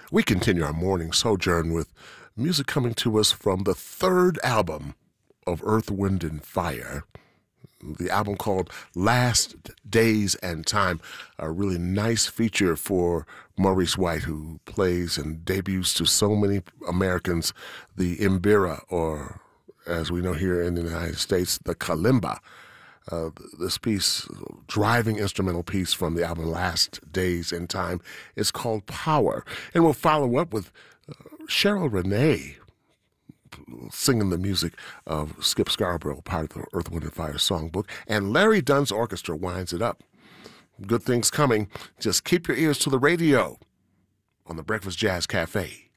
We continue our morning sojourn with music coming to us from the third album of Earth, Wind, and Fire, the album called Last Days and Time, a really nice feature for Maurice White, who plays and debuts to so many Americans the mbira, or as we know here in the United States, the kalimba. This piece, driving instrumental piece from the album Last Days and Time, is called Power. And we'll follow up with Cheryl Renee singing the music of Skip Scarborough, part of the Earth, Wind, and Fire songbook. And Larry Dunn's orchestra winds it up. Good things coming. Just keep your ears to the radio on the Breakfast Jazz Cafe.